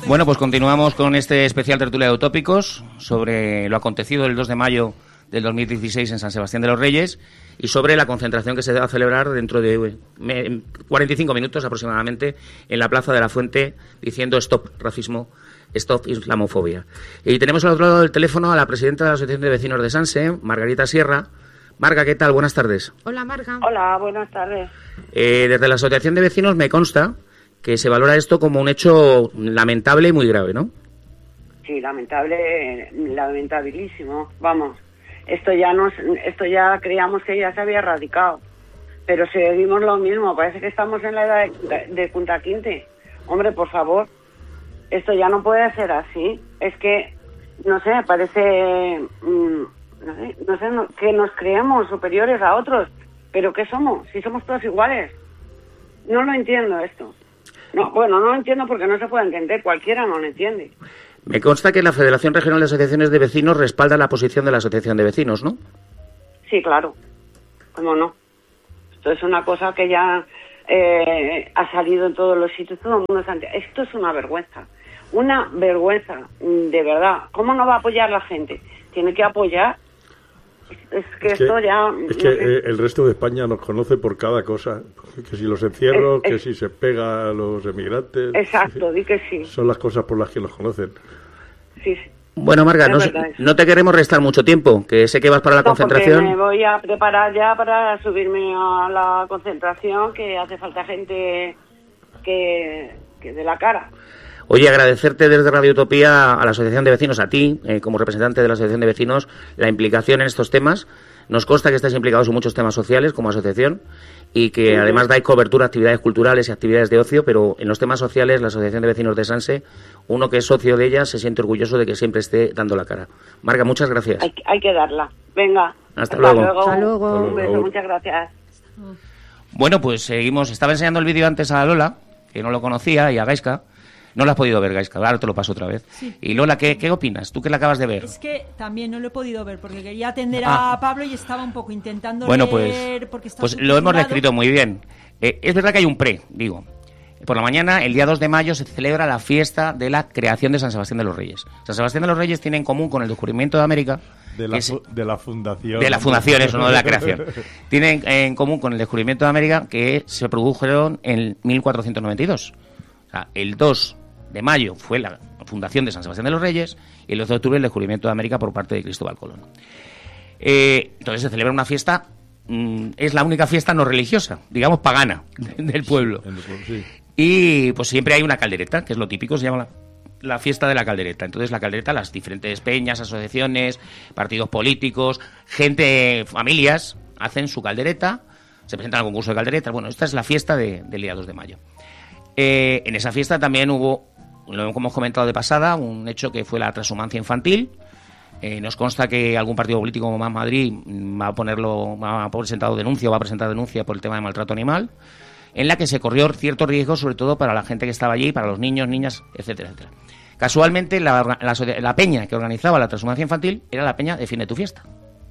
Bueno, pues continuamos con este especial tertulia de utópicos sobre lo acontecido el 2 de mayo del 2016 en San Sebastián de los Reyes y sobre la concentración que se va a celebrar dentro de 45 minutos aproximadamente en la Plaza de la Fuente diciendo stop racismo, stop islamofobia. Y tenemos al otro lado del teléfono a la presidenta de la Asociación de Vecinos de Sanse, Margarita Sierra. Marga, ¿qué tal? Buenas tardes. Hola, Marga. Hola, buenas tardes. Desde la Asociación de Vecinos me consta que se valora esto como un hecho lamentable y muy grave, ¿no? Sí, lamentabilísimo. Vamos, esto ya creíamos que ya se había erradicado, pero seguimos lo mismo. Parece que estamos en la edad de Kunta Kinte. Hombre, por favor, esto ya no puede ser así. Es que, no sé, parece, no sé, que nos creemos superiores a otros. ¿Pero qué somos? Si somos todos iguales. No lo entiendo esto. No, bueno, no lo entiendo porque no se puede entender, cualquiera no lo entiende. Me consta que la Federación Regional de Asociaciones de Vecinos respalda la posición de la Asociación de Vecinos, ¿no? Sí, claro. ¿Cómo no? Esto es una cosa que ya ha salido en todos los sitios, todo el mundo sabe. Esto es una vergüenza, de verdad. ¿Cómo no va a apoyar la gente? Tiene que apoyar. Es que esto ya... Es que el resto de España nos conoce por cada cosa. Que si los encierros, que si se pega a los emigrantes... Exacto, di que sí. Son las cosas por las que nos conocen. Sí. Bueno, Marga, no te queremos restar mucho tiempo, que sé que vas para la concentración. Me voy a preparar ya para subirme a la concentración, que hace falta gente que dé la cara. Oye, agradecerte desde Radio Utopía a la Asociación de Vecinos, a ti, como representante de la Asociación de Vecinos, la implicación en estos temas. Nos consta que estáis implicados en muchos temas sociales como asociación y que además dais cobertura a actividades culturales y actividades de ocio, pero en los temas sociales la Asociación de Vecinos de Sanse, uno que es socio de ella, se siente orgulloso de que siempre esté dando la cara. Marga, muchas gracias. Hay que darla. Venga. Hasta luego. Hasta luego. Un beso, muchas gracias. Bueno, pues seguimos. Estaba enseñando el vídeo antes a Lola, que no lo conocía, y a Gaisca. No lo has podido ver, Gaisca, ahora te lo paso otra vez. Sí. Y Lola, ¿qué opinas? ¿Tú que la acabas de ver? Es que también no lo he podido ver porque quería atender a Pablo y estaba un poco intentando leer... Pues lo hemos descrito muy bien. Es verdad que hay un digo. Por la mañana, el día 2 de mayo, se celebra la fiesta de la creación de San Sebastián de los Reyes. San Sebastián de los Reyes tiene en común con el descubrimiento de América... De la fundación. De la fundación, eso, no de la creación. Tienen en común con el descubrimiento de América que se produjeron en 1492. O sea, el 2 de mayo fue la fundación de San Sebastián de los Reyes y el 12 de octubre el descubrimiento de América por parte de Cristóbal Colón. Entonces se celebra una fiesta, es la única fiesta no religiosa, digamos pagana, del pueblo. Sí. Y pues siempre hay una caldereta, que es lo típico, se llama la fiesta de la caldereta. Entonces la caldereta, las diferentes peñas, asociaciones, partidos políticos, gente, familias, hacen su caldereta, se presentan al concurso de calderetas. Bueno, esta es la fiesta del día 2 de mayo. En esa fiesta también hubo, lo hemos comentado de pasada, un hecho que fue la transhumancia infantil. Nos consta que algún partido político como Más Madrid va a presentar denuncia por el tema de maltrato animal, en la que se corrió cierto riesgo, sobre todo para la gente que estaba allí, para los niños, niñas, etcétera, etcétera. Casualmente, la peña que organizaba la transhumancia infantil era la peña Defiende tu Fiesta.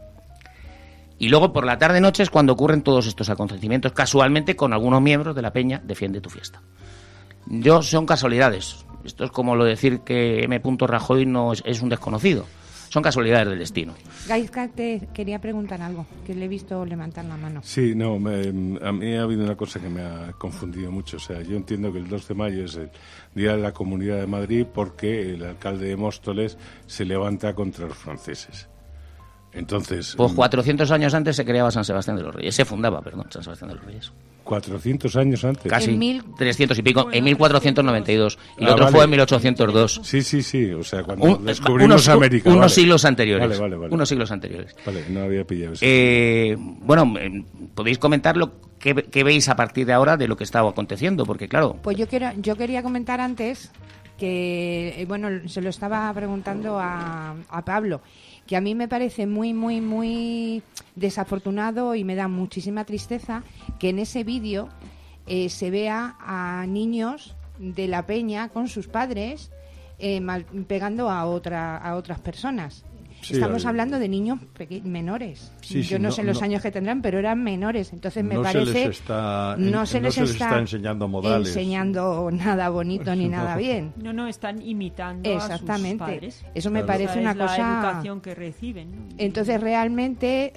Y luego, por la tarde-noche, es cuando ocurren todos estos acontecimientos, casualmente con algunos miembros de la peña Defiende tu Fiesta. Son casualidades. Esto es como lo de decir que M. Rajoy no es un desconocido. Son casualidades del destino. Gaisca, te quería preguntar algo, que le he visto levantar la mano. Sí, no, a mí ha habido una cosa que me ha confundido mucho. O sea, yo entiendo que el 2 de mayo es el Día de la Comunidad de Madrid porque el alcalde de Móstoles se levanta contra los franceses. Entonces... Pues 400 años antes se creaba San Sebastián de los Reyes. Se fundaba, San Sebastián de los Reyes. 400 años antes. Casi 300 y pico, en 1492. Y el otro fue en 1802. Sí. O sea, cuando descubrimos América. Unos siglos anteriores. Vale. Unos siglos anteriores. Vale, no había pillado eso. Bueno, podéis comentar qué veis a partir de ahora de lo que está aconteciendo, porque claro... Pues yo quería comentar antes que, bueno, se lo estaba preguntando a Pablo, que a mí me parece muy, muy, muy desafortunado y me da muchísima tristeza que en ese vídeo se vea a niños de la peña con sus padres pegando a otras personas. Sí, Estamos hablando de niños menores. Sí, Yo sí, no sé los años que tendrán, pero eran menores. Entonces me no parece... no se les está enseñando modales. Enseñando nada bonito ni nada bien. No, están imitando Exactamente. a sus padres. Eso me parece una cosa... la educación que reciben, ¿no? Entonces realmente...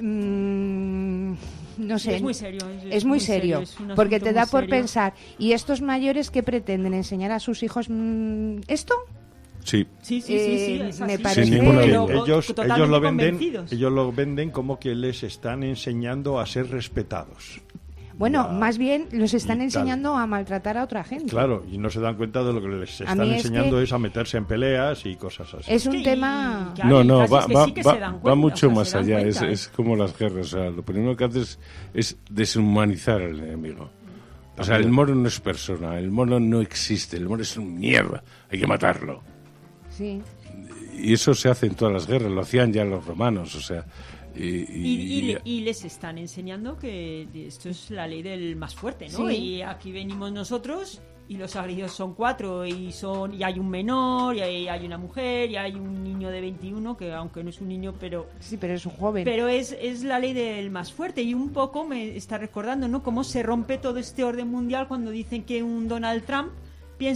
no sé, es muy serio. Es muy serio, es un porque asunto te da muy por serio. pensar, ¿y estos mayores qué pretenden? ¿Enseñar a sus hijos esto? Sí. Sí, es me así. parece... Sin ninguna Pero duda. Ellos lo venden como que les están enseñando a ser respetados. Bueno, Ya. más bien los están Y tal. enseñando a maltratar a otra gente. Claro, y no se dan cuenta de lo que les A están mí es enseñando que- es a meterse en peleas y cosas así. Es un Sí, tema... y- No, hay no, casos va, que va, sí que se dan va, cuenta, va mucho o sea, más se dan allá. cuenta, Es como las guerras. O sea, lo primero que haces es deshumanizar al enemigo. O sea, el mono no es persona, el mono no existe, el mono es un mierda, hay que matarlo. Sí. Y eso se hace en todas las guerras, lo hacían ya los romanos, o sea... Y les están enseñando que esto es la ley del más fuerte, ¿no? Sí. Y aquí venimos nosotros y los agredidos son 4 y hay un menor, y hay una mujer, y hay un niño de 21 que aunque no es un niño, pero Es un joven. pero es la ley del más fuerte. Y un poco me está recordando, ¿no? Cómo se rompe todo este orden mundial cuando dicen que un Donald Trump